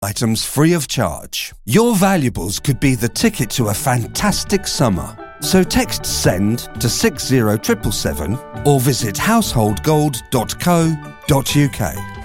items free of charge. Your valuables could be the ticket to a fantastic summer. So text SEND to 60777 or visit householdgold.co.uk.